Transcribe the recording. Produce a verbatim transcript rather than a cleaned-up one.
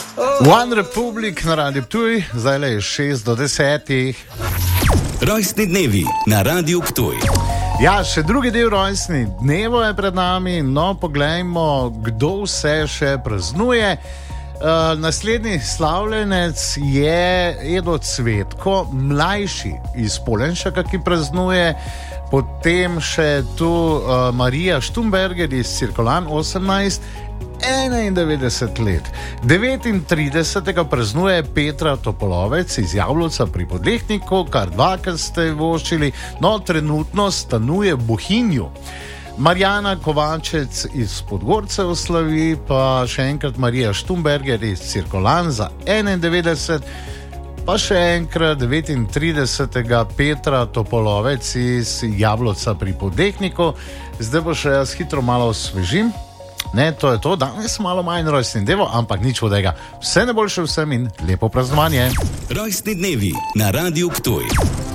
One Republic na Radiu Ptuj, zdaj le je šest do desetih. Rojstni dnevi na Radiu Ptuj. Ja, še drugi del rojstni dnevo je pred nami, no poglejmo, kdo vse še praznuje. Uh, naslednji slavljenec je Edo Cvetko, mlajši iz Polenšaka, ki praznuje. Potem še tu uh, Marija Štumberger iz Cirkolan, osemnajst, enaindevetdeset let. devetintridesetega praznuje Petra Topolovec iz Jablonca pri Podlehniku, kar dvakrat ste voščili, no trenutno stanuje v Bohinju. Marjana Kovačec iz Podgorcev slavi, pa še enkrat Marija Štumberger iz Cirkolan za enaindevetdeset, pa še enkrat devetintridesetega Petra Topolovec iz Jablonca pri Podlehniku. Zdaj bo še jaz hitro malo osvežim. Ne, to je to, danes malo manj rojstni dnevo, ampak nič vodega. Vse najboljše vsem in lepo praznovanje. Rojstni dnevi na Radiu Ptuj.